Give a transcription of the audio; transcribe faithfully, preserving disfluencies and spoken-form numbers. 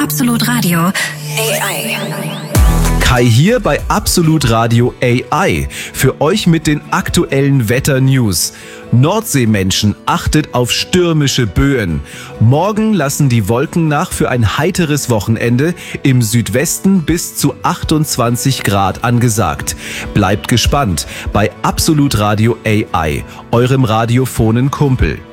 Absolut Radio A I. Kai hier bei Absolut Radio A I. Für euch mit den aktuellen Wetter-News. Nordseemenschen, achtet auf stürmische Böen. Morgen lassen die Wolken nach für ein heiteres Wochenende. Im Südwesten bis zu achtundzwanzig Grad angesagt. Bleibt gespannt bei Absolut Radio A I, eurem radiophonen Kumpel.